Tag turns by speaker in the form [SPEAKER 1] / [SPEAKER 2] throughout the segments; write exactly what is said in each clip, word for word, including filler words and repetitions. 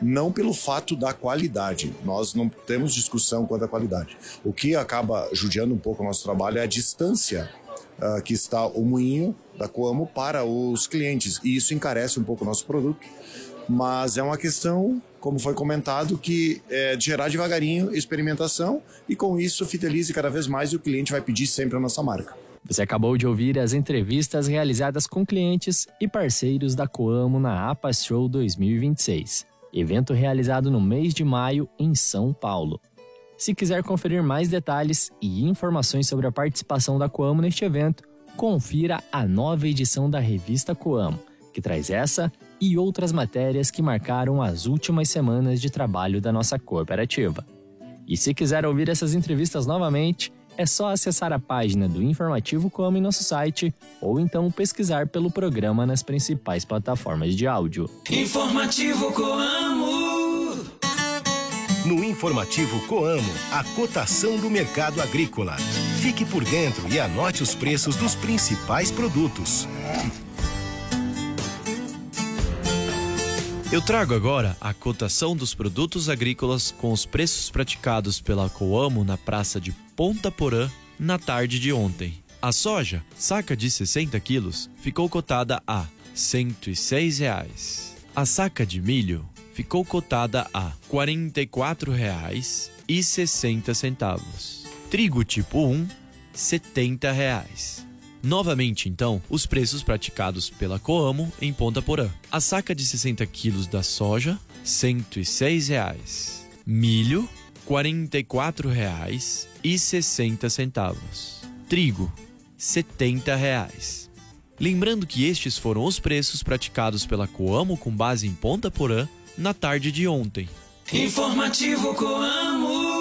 [SPEAKER 1] não pelo fato da qualidade. Nós não temos discussão quanto à qualidade. O que acaba judiando um pouco o nosso trabalho é a distância uh, que está o moinho da Coamo para os clientes. E isso encarece um pouco o nosso produto. Mas é uma questão, como foi comentado, que é de gerar devagarinho experimentação e com isso fidelize cada vez mais e o cliente vai pedir sempre a nossa marca.
[SPEAKER 2] Você acabou de ouvir as entrevistas realizadas com clientes e parceiros da Coamo na APA Show dois mil e vinte e seis, evento realizado no mês de maio em São Paulo. Se quiser conferir mais detalhes e informações sobre a participação da Coamo neste evento, confira a nova edição da revista Coamo, que traz essa e outras matérias que marcaram as últimas semanas de trabalho da nossa cooperativa. E se quiser ouvir essas entrevistas novamente, é só acessar a página do Informativo Coamo em nosso site ou então pesquisar pelo programa nas principais plataformas de áudio.
[SPEAKER 3] Informativo Coamo.
[SPEAKER 4] No Informativo Coamo, a cotação do mercado agrícola. Fique por dentro e anote os preços dos principais produtos.
[SPEAKER 5] Eu trago agora a cotação dos produtos agrícolas com os preços praticados pela Coamo na praça de Ponta Porã na tarde de ontem. A soja, saca de sessenta quilos, ficou cotada a cento e seis reais. A saca de milho ficou cotada a quarenta e quatro reais e sessenta centavos. Trigo tipo um, setenta reais. Novamente, então, os preços praticados pela Coamo em Ponta Porã. A saca de sessenta quilos da soja, cento e seis reais. Milho, quarenta e quatro reais e sessenta centavos. Trigo, setenta reais. Lembrando que estes foram os preços praticados pela Coamo com base em Ponta Porã na tarde de ontem.
[SPEAKER 3] Informativo Coamo.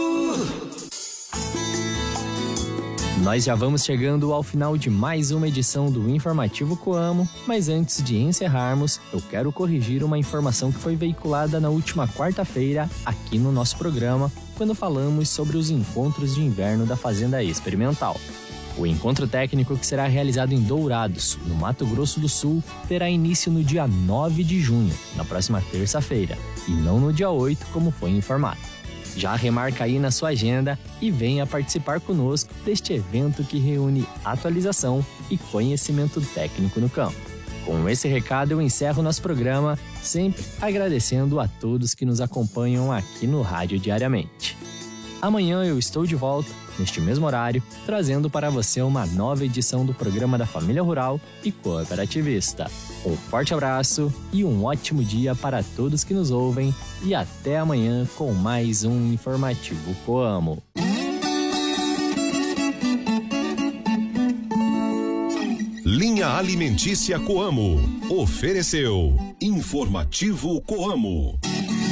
[SPEAKER 2] Nós já vamos chegando ao final de mais uma edição do Informativo Coamo, mas antes de encerrarmos, eu quero corrigir uma informação que foi veiculada na última quarta-feira aqui no nosso programa, quando falamos sobre os encontros de inverno da Fazenda Experimental. O encontro técnico, que será realizado em Dourados, no Mato Grosso do Sul, terá início no dia nove de junho, na próxima terça-feira, e não no dia oito, como foi informado. Já remarca aí na sua agenda e venha participar conosco deste evento que reúne atualização e conhecimento técnico no campo. Com esse recado eu encerro nosso programa, sempre agradecendo a todos que nos acompanham aqui no rádio diariamente. Amanhã eu estou de volta, neste mesmo horário, trazendo para você uma nova edição do programa da Família Rural e Cooperativista. Um forte abraço e um ótimo dia para todos que nos ouvem e até amanhã com mais um Informativo Coamo.
[SPEAKER 4] Linha Alimentícia Coamo ofereceu Informativo Coamo.